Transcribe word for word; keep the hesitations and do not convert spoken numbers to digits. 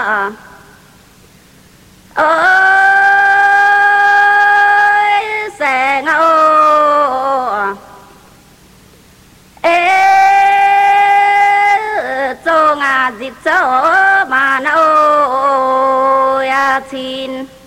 ơi sẽ ngâu ê cho ngà dịp cho mà nâu ya xin